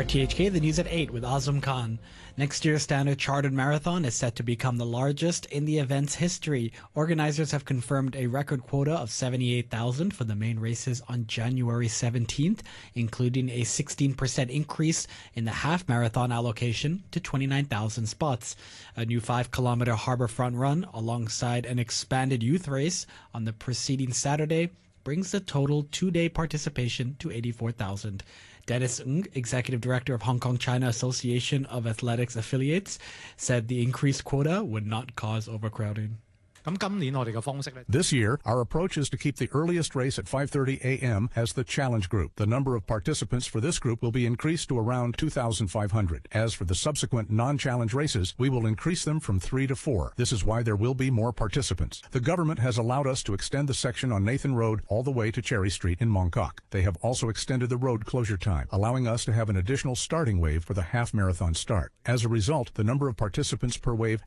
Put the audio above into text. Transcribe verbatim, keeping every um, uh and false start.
R T H K, the news at eight with Azam Khan. Next year's Standard Chartered Marathon is set to become the largest in the event's history. Organizers have confirmed a record quota of seventy-eight thousand for the main races on January seventeenth, including a sixteen percent increase in the half marathon allocation to twenty-nine thousand spots. A new five kilometer Harbourfront run alongside an expanded youth race on the preceding Saturday brings the total two-day participation to eighty-four thousand. Dennis Ng, Executive Director of Hong Kong China Association of Athletics Affiliates, said the increased quota would not cause overcrowding. This year, our approach is to keep the earliest race at five thirty a m as the challenge group. The number of participants for this group will be increased to around two thousand five hundred. As for the subsequent non-challenge races, we will increase them from three to four. This is why there will be more participants. The government has allowed us to extend the section on Nathan Road all the way to Cherry Street in Mong Kok. They have also extended the road closure time, allowing us to have an additional starting wave for the half marathon start. As a result, the number of participants per wave